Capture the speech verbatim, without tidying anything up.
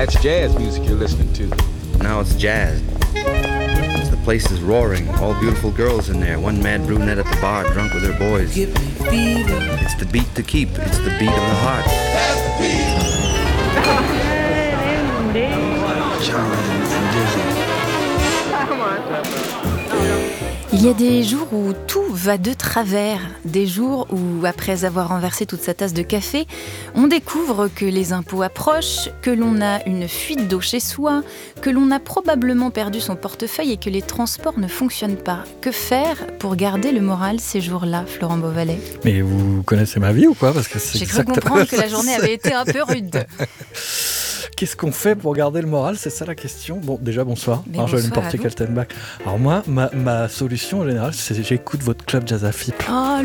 That's jazz music you're listening to. Now it's jazz. The place is roaring. All beautiful girls in there. One mad brunette at the bar, drunk with her boys. Give me fever. It's the beat to keep. It's the beat of the heart. That's the beat. Il y a des jours où tout va de travers, des jours où, après avoir renversé toute sa tasse de café, on découvre que les impôts approchent, que l'on a une fuite d'eau chez soi, que l'on a probablement perdu son portefeuille et que les transports ne fonctionnent pas. Que faire pour garder le moral ces jours-là, Florent Beauvalet ? Mais vous connaissez ma vie ou quoi ? Parce que c'est J'ai cru exactement comprendre que la journée avait été un peu rude. Qu'est-ce qu'on fait pour garder le moral ? C'est ça la question. Bon, déjà, bonsoir. Mais Alors, je vais bonsoir me porter à vous. Kaltenbach. Alors moi, ma, ma solution en général, c'est j'écoute votre club Jazz à F I P. Oh,